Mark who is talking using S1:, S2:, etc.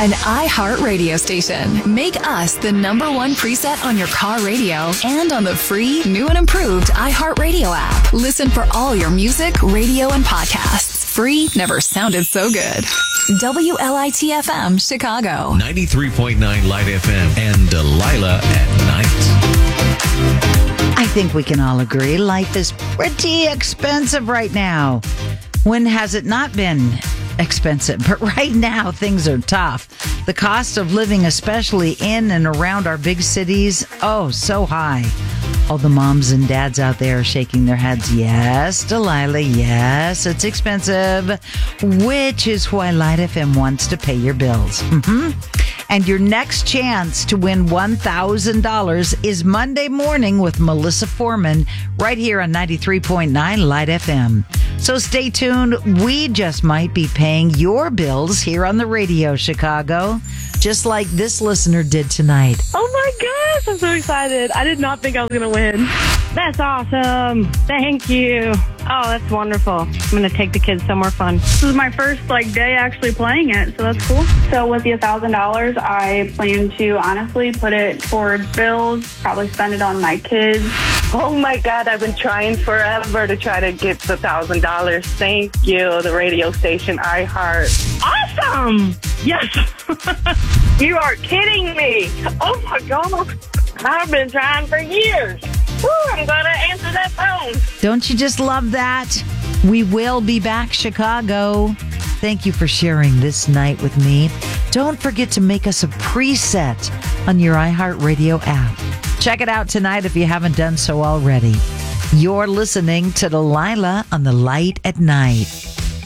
S1: an iHeart radio station. Make us the #1 preset on your car radio and on the free, new and improved iHeart Radio app. Listen for all your music, radio, and podcasts. Free never sounded so good. WLIT-FM, Chicago.
S2: 93.9 Light FM and Delilah at night.
S3: I think we can all agree life is pretty expensive right now. When has it not been expensive? But right now, things are tough. The cost of living, especially in and around our big cities, so high. All the moms and dads out there are shaking their heads. Yes, Delilah, yes, it's expensive, which is why Light FM wants to pay your bills. And your next chance to win $1,000 is Monday morning with Melissa Foreman right here on 93.9 Light FM. So stay tuned. We just might be paying your bills here on the radio, Chicago, just like this listener did tonight.
S4: Oh my gosh, I'm so excited. I did not think I was going to win. That's awesome. Thank you. Oh, that's wonderful. I'm going to take the kids somewhere fun.
S5: This is my first day actually playing it, so that's cool. So with the $1,000, I plan to honestly put it towards bills, probably spend it on my kids.
S6: Oh my God, I've been trying forever to try to get the $1,000. Thank you, the radio station iHeart.
S4: Awesome! Yes!
S6: You are kidding me. Oh my God. I've been trying for years. Woo, I'm going to answer that phone.
S3: Don't you just love that? We will be back, Chicago. Thank you for sharing this night with me. Don't forget to make us a preset on your iHeartRadio app. Check it out tonight if you haven't done so already. You're listening to Delilah on the Light at Night.